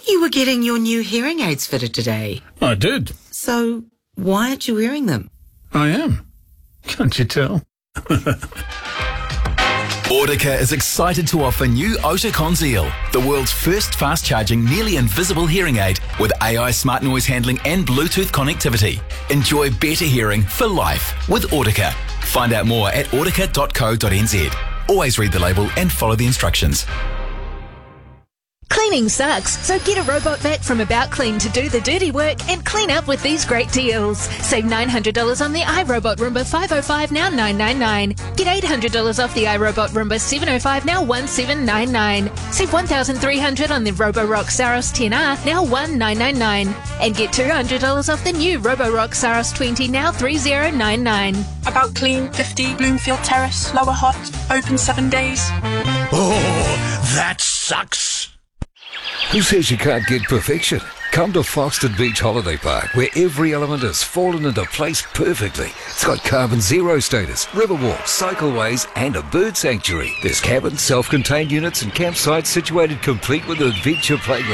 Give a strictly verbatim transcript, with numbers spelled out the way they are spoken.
thought you were getting your new hearing aids fitted today. I did. So why aren't you wearing them? I am. Can't you tell? Audica is excited to offer new Oticon Zeal, the world's first fast-charging, nearly invisible hearing aid with A I smart noise handling and Bluetooth connectivity. Enjoy better hearing for life with Audica. Find out more at audica dot co dot n z. Always read the label and follow the instructions. Cleaning sucks, so get a robot vac from About Clean to do the dirty work and clean up with these great deals. Save nine hundred dollars on the iRobot Roomba five oh five, now nine hundred ninety-nine dollars. Get eight hundred dollars off the iRobot Roomba seven oh five, now seventeen ninety-nine. Save one thousand three hundred dollars on the Roborock Saros ten R, now nineteen ninety-nine. And get two hundred dollars off the new Roborock Saros twenty, now thirty ninety-nine. About Clean, fifty Bloomfield Terrace, Lower Hutt, open seven days. Oh, that sucks. Who says you can't get perfection? Come to Foxton Beach Holiday Park, where every element has fallen into place perfectly. It's got carbon zero status, river walks, cycleways, and a bird sanctuary. There's cabins, self-contained units, and campsites situated complete with an adventure playground.